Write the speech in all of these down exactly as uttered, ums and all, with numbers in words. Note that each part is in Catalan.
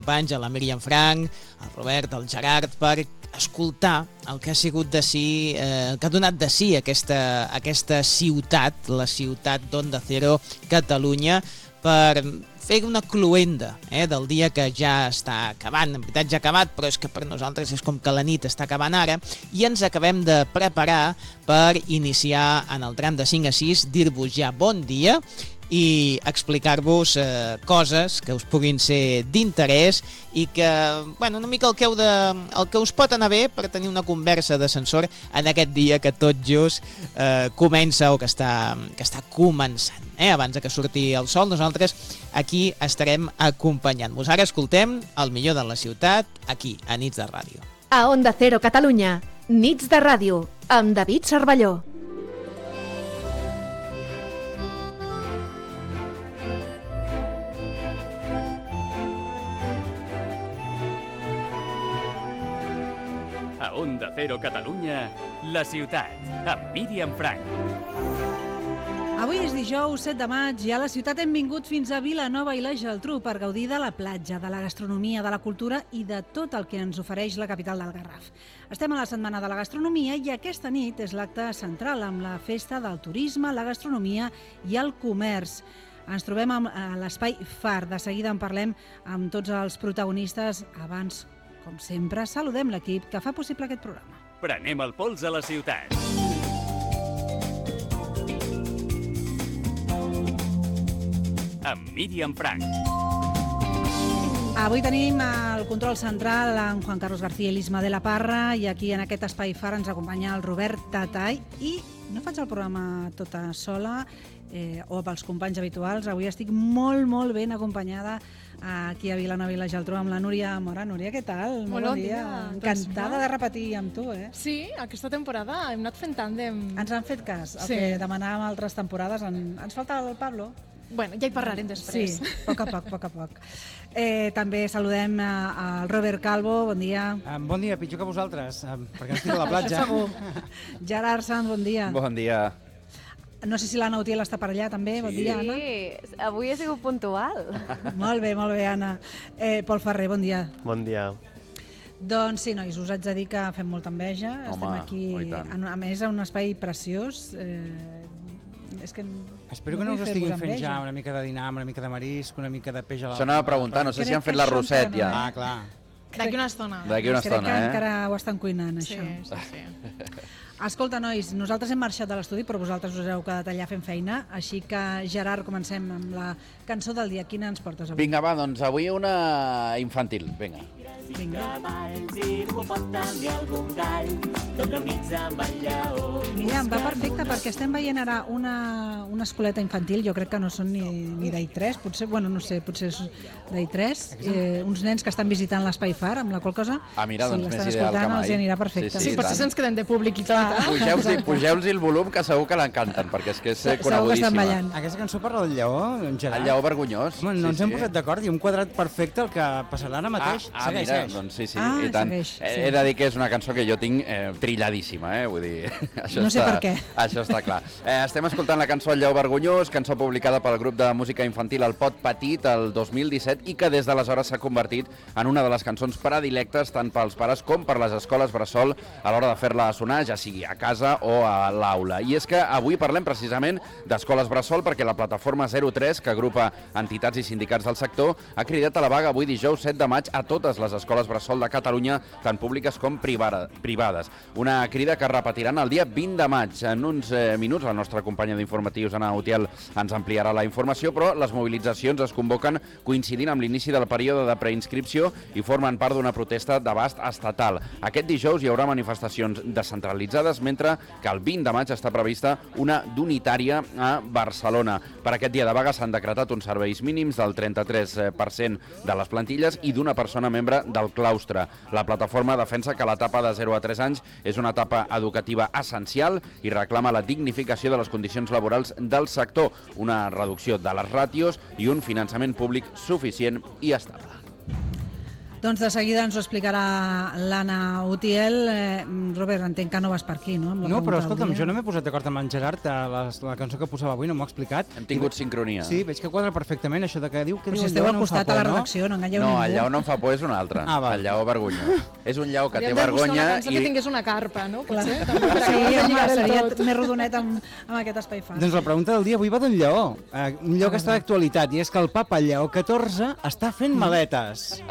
companys, la Míriam Frank, el Robert, el Gerard, per escoltar el que ha sigut de si, eh, que ha donat de si aquesta, aquesta ciutat, la ciutat d'Onda Cero Catalunya, per fer una cluenda eh, del dia que ja està acabant. En veritat ja ha acabat, però és que per nosaltres és com que la nit està acabant ara i ens acabem de preparar per iniciar en el tram de cinc a sis, dir-vos ja bon dia i explicar-vos eh, coses que us puguin ser d'interès i que, bueno, una mica el que, heu de, el que us pot anar bé per tenir una conversa d'ascensor en aquest dia que tot just eh, comença o que està, que està començant. Eh? Abans de que surti el sol, nosaltres aquí estarem acompanyant-vos. Ara escoltem el millor de la ciutat, aquí, a Nits de Ràdio. A Onda Cero Catalunya, Nits de Ràdio, amb David Cervelló. A Onda Cero Catalunya, la ciutat, amb Míriam Frank. Avui és dijous set de maig i a la ciutat hem vingut fins a Vilanova i la Geltrú per gaudir de la platja, de la gastronomia, de la cultura i de tot el que ens ofereix la capital del Garraf. Estem a la Setmana de la Gastronomia i aquesta nit és l'acte central amb la festa del turisme, la gastronomia i el comerç. Ens trobem a l'espai Far. De seguida en parlem amb tots els protagonistes. Abans, com sempre, saludem l'equip que fa possible aquest programa. Prenem el pols a la ciutat. Amb Míriam Frank. Avui tenim el control central amb Juan Carlos García i l'Isma de la Parra i aquí en aquest espai Far ens acompanya el Robert Tatay i no faig el programa tota sola eh, o pels companys habituals. Avui estic molt, molt ben acompanyada aquí a Vilanova i la Geltrú amb la Núria Mora. Núria, què tal? Molt bon dia. Encantada de repetir amb tu, eh? Sí, aquesta temporada hem anat fent tàndem. Ens han fet cas, el Sí. que demanàvem altres temporades. En... Ens falta el Pablo. Bueno, ja hi parlarem després. Sí, a poc a poc, a poc a poc. Eh, també saludem al Robert Calvo, bon dia. Um, bon dia, pitjor que vosaltres, um, perquè estic a la platja. Segur. Gerard Sanz, bon dia. Bon dia. No sé si l'Anna Utiel està per allà també, bon dia, Anna. Sí, avui he sigut puntual. Molt bé, molt bé, Anna. Eh, Pol Ferrer, bon dia. Bon dia. Doncs sí, nois, us haig de dir que fem molta enveja. Home, Estem aquí, oh, i tant. en, a més, en un espai preciós. Eh, és que Espero que no us estiguin fent ja una mica de dinar, una mica de marisc, una mica de peix a la... Això anava a preguntar, no sé si han fet l'arrosset ja. Ah, clar. D'aquí una estona. D'aquí una Crec estona, que eh? encara ho estan cuinant, Sí, això. sí, sí. Escolta, nois, nosaltres hem marxat de l'estudi, però vosaltres us heu quedat allà fent feina, així que, Gerard, comencem amb la cançó del dia. Quina ens portes avui? Vinga, va, doncs avui una infantil, vinga. Vinga. Mira, em va perfecte perquè estem veient ara una, una escoleta infantil, jo crec que no són ni, ni d'I tres, potser, bueno, no sé, potser és d'I tres, eh, uns nens que estan visitant l'Espai Far, amb la qual cosa, Ah, mira, si doncs l'estan més ideal que escoltant, mai. els hi anirà perfecte. Sí, Sí, i potser tant. se'ns quedem de públic i tot. Eh? Pugeu-los pugeu el volum, que segur que l'encanten, perquè és que és Segur que estan conegudíssima. ballant. Aquesta cançó parla del lleó, en Gerard. El lleó vergonyós. Home, no ens hem posat d'acord i un quadrat perfecte el que passarà ara mateix. Ah, ah segueix, mira, segueix. doncs sí, sí, Ah, i tant. segueix, He, sí. he de dir que és una cançó que jo tinc eh, trilladíssima, eh? Vull dir, això No sé està, per què. Això està clar. Eh, estem escoltant la cançó El lleó vergonyós, cançó publicada pel grup de música infantil El Pot Petit el dos mil disset i que des d'aleshores s'ha convertit en una de les cançons predilectes tant pels pares com per les escoles bressol a l'hora de fer-la sonar, ja sigui a casa o a l'aula. I és que avui parlem precisament d'escoles bressol perquè la plataforma zero tres, que agrupa entitats i sindicats del sector, ha cridat a la vaga avui dijous set de maig a totes les escoles bressol de Catalunya, tant públiques com privada, privades. Una crida que repetiran el dia vint de maig. En uns eh, minuts la nostra companya d'informatius, Anna Utiel, ens ampliarà la informació, però les mobilitzacions es convoquen coincidint amb l'inici del període de preinscripció i formen part d'una protesta d'abast estatal. Aquest dijous hi haurà manifestacions descentralitzades, mentre que el vint de maig està prevista una d'unitària a Barcelona. Per aquest dia de vaga s'han decretat uns serveis mínims del trenta-tres per cent de les plantilles i d'una persona membre del claustre. La plataforma defensa que l'etapa de zero a tres anys és una etapa educativa essencial i reclama la dignificació de les condicions laborals del sector, una reducció de les ràtios i un finançament públic suficient i estable. Doncs de seguida ens ho explicarà l'Anna Utiel. Eh, Robert, entenc que no vas per aquí, no? Amb la No, però pregunta del escolta'm, dia. jo no m'he posat d'acord amb en Gerard, a la, la cançó que posava avui no m'ho ha explicat. Hem tingut sincronia. Sí, veig que quadra perfectament això de que diu que Però diu si el esteu lleó al no em fa costat por, a la no? redacció, no enganyeu No, ningú. el lleó no em fa por, és un altre. Ah, va. El lleó vergonyós. És un lleó que té Hauríem de buscar vergonya una cançó i... que tingués una carpa, no? Clar. Potser, també, per Sí, acabar de home, lligar el seria tot. més rodonet amb, amb aquest espai fàcil. Doncs la pregunta del dia avui va d'un lleó, eh, un lleó que està d'actualitat, i és que el papa Lleó catorze està fent maletes.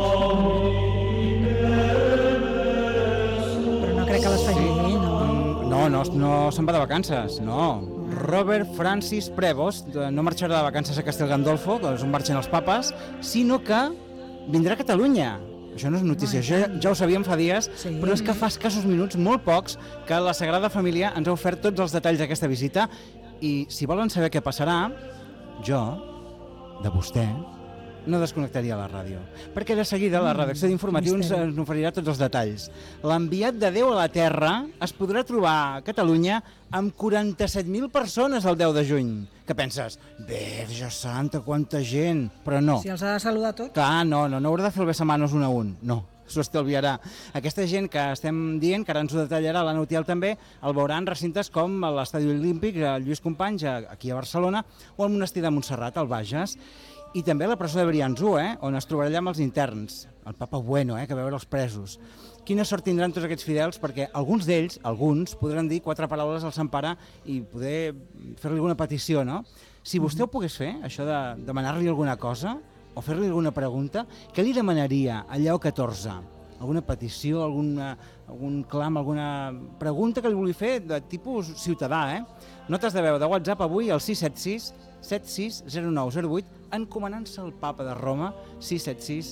Però no crec que les faci ell, no? No, no, no se'n va de vacances, no. Robert Francis Prevost no marxarà de vacances a Castel Gandolfo, que és on marxen els papes, sinó que vindrà a Catalunya. Això no és notícia, això ja, ja ho sabíem fa dies, Sí. però és que fa escassos minuts, molt pocs, que la Sagrada Família ens ha ofert tots els detalls d'aquesta visita, i si volen saber què passarà, jo, de vostè, no desconnectaria la ràdio, perquè de seguida la redacció d'informatius ens, misteri. ens oferirà tots els detalls. L'enviat de Déu a la Terra es podrà trobar a Catalunya amb quaranta-set mil persones el deu de juny. Que penses, Verge Santa, quanta gent, però no. Si els ha de saludar tots. Clar, no, no, no haurà de fer el besamanos un a un, no, s'ho estalviarà. Aquesta gent que estem dient, que ara ens ho detallarà l'Anna Utiel també, el veuran recintes com l'Estadi Olímpic, el Lluís Companys, aquí a Barcelona, o el Monestir de Montserrat, al Bages, i també a la presó de Briançó, eh, on es trobarà allà amb els interns, el papa Bueno, eh, que va veure els presos. Quina sort tindran tots aquests fidels, perquè alguns d'ells, alguns, podran dir quatre paraules al Sant Pare i poder fer-li alguna petició, no? Si vostè ho pogués fer, això de demanar-li alguna cosa, o fer-li alguna pregunta, què li demanaria a Lleó catorze? Alguna petició, alguna, algun clam, alguna pregunta que li vulgui fer de tipus ciutadà, eh? Notes de veu de WhatsApp avui al sis set sis set sis zero nou zero vuit, encomanant-se al papa de Roma, sis set sis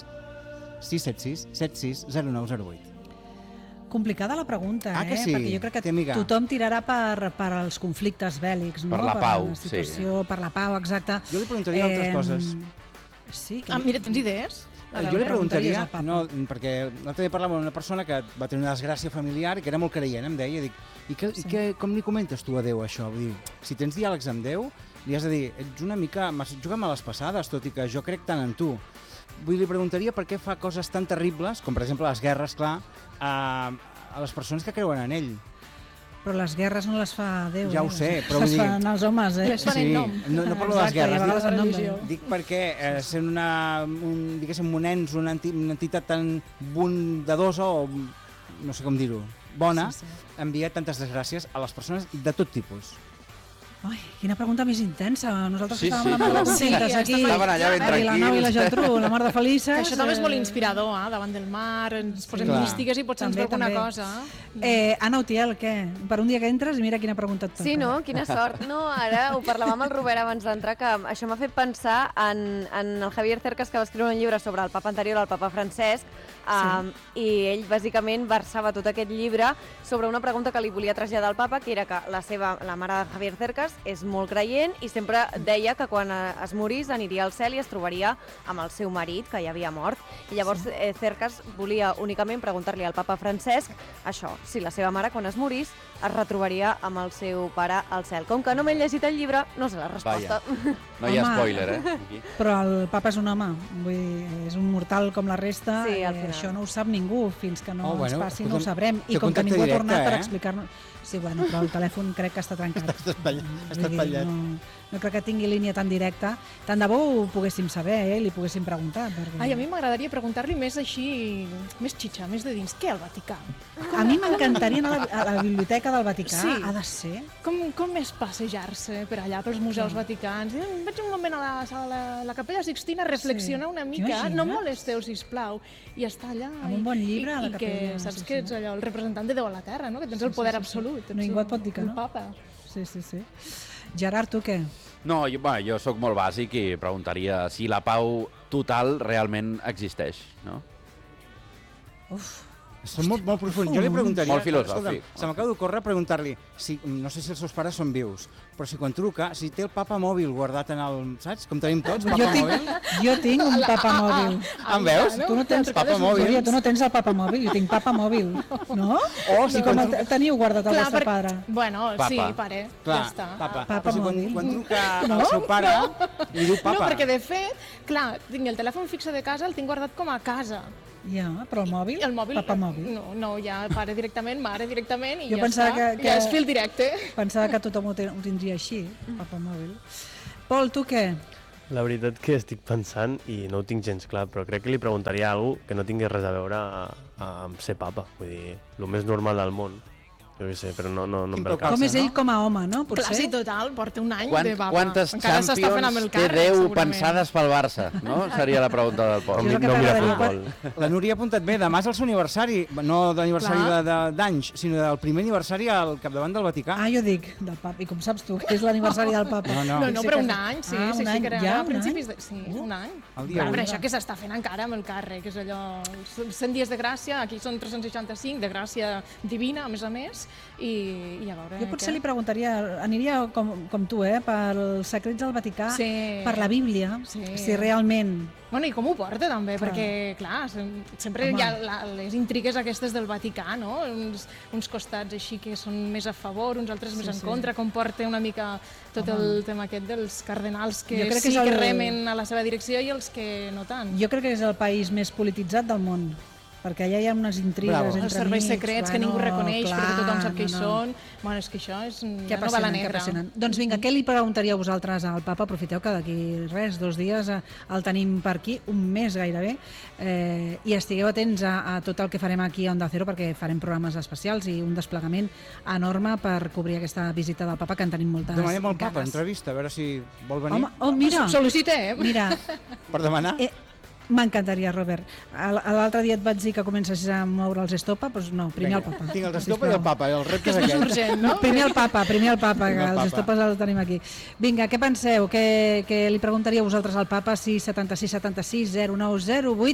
set sis zero nou zero vuit. Complicada la pregunta, Ah, eh? que sí? Perquè jo crec que Té miga. tothom tirarà per, per als conflictes bèl·lics, no? Per la pau, la situació, per la pau, exacte. Jo li preguntaria altres coses. Sí, que... Ah, mira, tens idees? Eh, Jo li preguntaria, preguntaries al papa. no, perquè l'altre dia parlava amb una persona que va tenir una desgràcia familiar i que era molt creient, em deia, dic, i, que, Sí. i que, com li comentes tu a Déu això? Vull dir, si tens diàlegs amb Déu, li has de dir, ets una mica, m'has jugat a les passades, tot i que jo crec tant en tu. Vull dir, li preguntaria per què fa coses tan terribles, com per exemple les guerres, clar, a, a les persones que creuen en ell. Però les guerres no les fa Déu. Ja eh? ho sé, però les vull dir- fan els homes, eh? Les fan en nom. No, no parlo de les Exacte, i a guerres, vegades en nom de religió. Déu. dic perquè eh, sent una, un, diguéssim, un ens, una, enti, una entitat tan bondadosa o no sé com dir-ho, bona, Sí, sí. envia tantes desgràcies a les persones de tot tipus. Ai, quina pregunta més intensa. Nosaltres Sí, estàvem sí, amb la Marta sí, Concintes sí, aquí. estaven allà ben a Vilanova i la tranquils. Geltrú, la Mar de Felices. Que això també és molt eh, inspirador, eh? Davant del mar, ens posem Clar. místiques i potser ens També, ve alguna també. cosa. Eh, Anna Utiel, què? Per un dia que entres i mira quina pregunta et toca. Sí, no? Quina sort. No, ara ho parlàvem amb el Robert abans d'entrar, que això m'ha fet pensar en, en el Javier Cercas, que va escriure un llibre sobre el papa anterior, el papa Francesc, um, i ell bàsicament versava tot aquest llibre sobre una pregunta que li volia traslladar al papa, que era que la seva, la mare de Javier Cercas és molt creient i sempre deia que quan eh, es morís aniria al cel i es trobaria amb el seu marit, que ja havia mort. I llavors eh, Cercas volia únicament preguntar-li al papa Francesc això, si la seva mare quan es morís es retrobaria amb el seu pare al cel. Com que no m'he llegit el llibre, no sé la resposta. No hi ha Home. spoiler, eh? Aquí. Però el papa és un home, vull dir, és un mortal com la resta, Sí, al eh, final. això no ho sap ningú, fins que no Oh, bueno, ens passi no ho escolta'm, sabrem. I té com que contacte ningú ha directe, tornat per eh? explicar-nos... Sí, bueno, però el telèfon crec que està trencat. Està espatllat. Vull Està dir, espatllat. No, no crec que tingui línia tan directa. Tant de bo ho poguéssim saber, eh? Li poguéssim preguntar. Perquè... Ai, a mi m'agradaria preguntar-li més així, més xitxa, més de dins. Què, el Vaticà? A mi m'encantaria anar a la, a la biblioteca del Vaticà. Sí. Ha de ser. Com, com és passejar-se per allà, pels museus vaticans? I vaig un moment a la, a la, la capella Sixtina a reflexionar Sí. una mica. T'imagines? No em molesteu, sisplau. I estar allà. Amb un bon llibre i, a la i capella que saps Sixtina. que ets allò, el representant de Déu a la Terra, no? Que tens Sí, el poder sí, sí, sí. absolut. Ets Ningú un- et pot dir que un no. papa. Sí, sí, sí. Gerard, tu què? No, jo, bueno, jo sóc molt bàsic i preguntaria si la pau total realment existeix, no? Uf, Són molt, molt profuns. Jo li preguntaria... Molt filosòfic. Se m'acaba d'ocórrer preguntar-li, si, no sé si els seus pares són vius, però si quan truca, si té el papa mòbil guardat en el... Saps? Com tenim tots, papa jo tinc, mòbil. Jo tinc un papa mòbil. Em veus? Tu no tens papa mòbil. Núria, tu no tens el papa mòbil, jo tinc papa mòbil. No? O si com quan truca... teniu guardat el Clar, vostre per... pare? Bueno, Papa. sí, pare, Clar, ja està. papa. Papa o sigui, quan, mòbil. quan truca No? el seu pare, li diu papa. No, perquè de fet, clar, tinc el telèfon fixe de casa, el tinc guardat com a casa. Ja, però el mòbil? El mòbil, Papa mòbil. No, no, ja pare directament, mare directament i Jo ja pensava està. que- que- Ja és fil directe. Pensava que tothom ho, ten, ho tindria així, papa mòbil. Pol, tu què? La veritat que estic pensant, i no ho tinc gens clar, però crec que li preguntaria alguna cosa que no tingués res a veure a, a, amb ser papa. Vull dir, el més normal del món. Jo què sé, però no, no, no em ve el cap. Com és ell com a home, no? Clar, Potser? sí, total, porta un any Quant, de papa. quantes Encara s'està fent amb el Champions té càrrec, Déu segurament. pensades pel Barça? No? Seria la pregunta del No, Pol. Jo és el que no mira t'agradaria. futbol. La Núria ha apuntat bé, demà és el seu aniversari, no d'aniversari Clar. de- de- d'anys, sinó del primer aniversari al capdavant del Vaticà. Ah, jo dic, del papa. I com saps tu que és l'aniversari del papa? No, no. No, no, Sí però que- un any, sí, Ah, sí, un sí, any. que era Ja, a un principis any? de... Sí, Uh, un any. el dia Clar, u. però això que s'està fent encara amb el càrrec, és allò... cent dies de gràcia, aquí són tres-cents seixanta-cinc, de gràcia divina, a més a més, i, i a veure... Jo potser què. li preguntaria, aniria com, com tu, eh, pels secrets del Vaticà, Sí. per la Bíblia, Sí. si realment... Bueno, i com ho porta també, Clar. perquè, clar, sem- sempre Home. hi ha la, les intrigues aquestes del Vaticà, no? Uns, uns costats així que són més a favor, uns altres més Sí, en sí. contra, com porta una mica tot Home. el tema aquest dels cardenals que, Jo crec que sí és el- que remen a la seva direcció i els que no tant. Jo crec que és el país més polititzat del món, perquè allà hi ha unes intrigues Bravo. entre Els serveis amics, secrets que bueno, ningú reconeix clar, perquè tothom sap no, que hi no. són. Bueno, és que això és Que una novel·la apassionant, que negra. apassionant. Doncs vinga, què li preguntaríeu vosaltres al papa? Aprofiteu que d'aquí res, dos dies eh, el tenim per aquí, un mes gairebé, eh, i estigueu atents a, a tot el que farem aquí a Onda Cero perquè farem programes especials i un desplegament enorme per cobrir aquesta visita del papa, que en tenim moltes Demanem al papa, ganes. entrevista, a veure si vol venir. Home, oh, mira, Sol·licitem. mira, Per demanar? eh, m'encantaria, Robert. Al- L'altre dia et vaig dir que comences a moure els estopa, doncs no, primer el papa. Tinc el d'estopa i Sisplau. el papa, el repte és És aquest. urgent, no? Primer el papa, primer el papa, que Primer el els papa. estopes els tenim aquí. Vinga, què penseu? Què, què li preguntaríeu vosaltres al papa? sis setanta sis setanta sis zero nou zero vuit.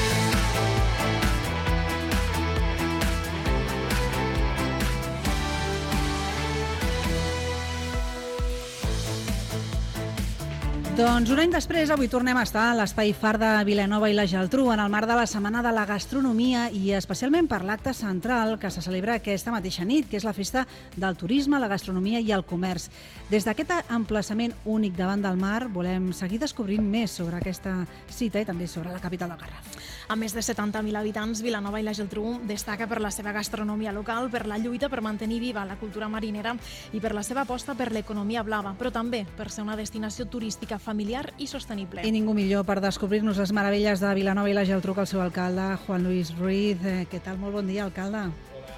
Doncs un any després, avui tornem a estar a l'Espai Far de Vilanova i la Geltrú en el marc de la Setmana de la Gastronomia i especialment per l'acte central que se celebra aquesta mateixa nit, que és la festa del turisme, la gastronomia i el comerç. Des d'aquest emplaçament únic davant del mar volem seguir descobrint més sobre aquesta cita i també sobre la capital del Garraf. Amb més de setanta mil habitants, Vilanova i la Geltrú destaca per la seva gastronomia local, per la lluita per mantenir viva la cultura marinera i per la seva aposta per l'economia blava, però també per ser una destinació turística familiar i sostenible. I ningú millor per descobrir-nos les meravelles de Vilanova i la Geltrú que el seu alcalde, Juan Luis Ruiz. Eh, què tal? Molt bon dia, alcalde.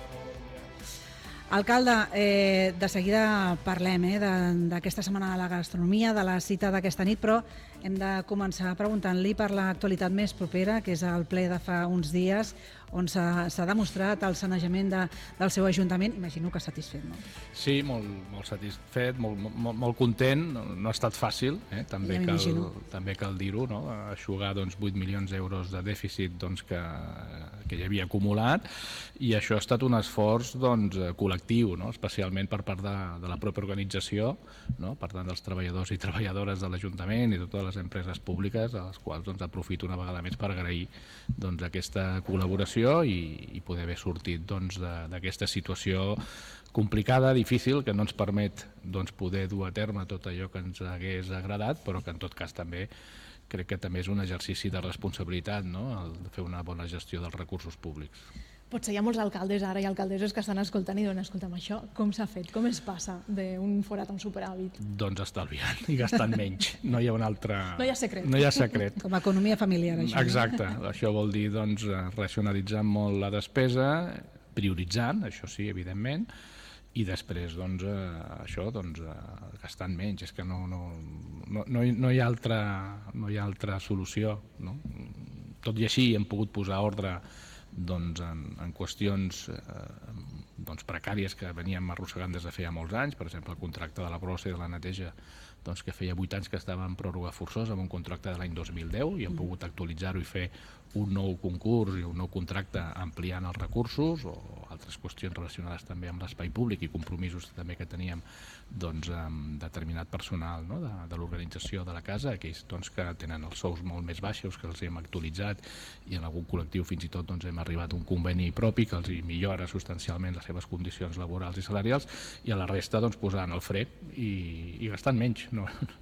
Alcalde, eh, de seguida parlem eh, de- d'aquesta setmana de la gastronomia, de la cita d'aquesta nit, però hem de començar preguntant-li per l'actualitat més propera, que és el ple de fa uns dies, on s'ha s'ha demostrat el sanejament de, del seu ajuntament. Imagino que satisfet, no? Sí, molt, molt satisfet, molt, molt, molt content. No, no ha estat fàcil, eh? també, Ja cal, m'imagino. també cal dir-ho, no? Aixugar doncs, vuit milions d'euros de dèficit doncs, que, que hi havia acumulat, i això ha estat un esforç doncs, col·lectiu, no? Especialment per part de, de la pròpia organització, no? Per tant dels treballadors i treballadores de l'Ajuntament i de totes les empreses públiques, a les quals doncs, aprofito una vegada més per agrair doncs, aquesta col·laboració i, i poder haver sortit doncs, de- d'aquesta situació complicada, difícil, que no ens permet doncs, poder dur a terme tot allò que ens hagués agradat, però que en tot cas també crec que també és un exercici de responsabilitat, no? El de fer una bona gestió dels recursos públics. Potser hi ha molts alcaldes ara i alcaldesses que estan escoltant i diuen, escolta'm, això com s'ha fet? Com es passa d'un forat a un superàvit? Doncs estalviant i gastant menys. No hi ha un altre... No hi ha secret. No hi ha secret. Com a economia familiar, això. no? Exacte. Això vol dir doncs, racionalitzar molt la despesa, prioritzant, això sí, evidentment, i després doncs, eh, això doncs, eh, gastant menys. És que no, no, no, no, hi, no, hi ha altra, no hi ha altra solució. No? Tot i així hem pogut posar ordre doncs, en, en qüestions eh, doncs, precàries que veníem arrossegant des de feia molts anys, per exemple, el contracte de la brossa i de la neteja, doncs, que feia vuit anys que estava en pròrroga forçosa amb un contracte de l'any dos mil deu i hem pogut actualitzar-ho i fer un nou concurs i un nou contracte ampliant els recursos o altres qüestions relacionades també amb l'espai públic i compromisos també que teníem doncs, amb determinat personal, no? de, de l'organització de la casa, aquells doncs, que tenen els sous molt més baixos, que els hem actualitzat i en algun col·lectiu fins i tot doncs, hem arribat a un conveni propi que els millora substancialment les seves condicions laborals i salarials i a la resta doncs, posant el fre i, i gastant menys. No,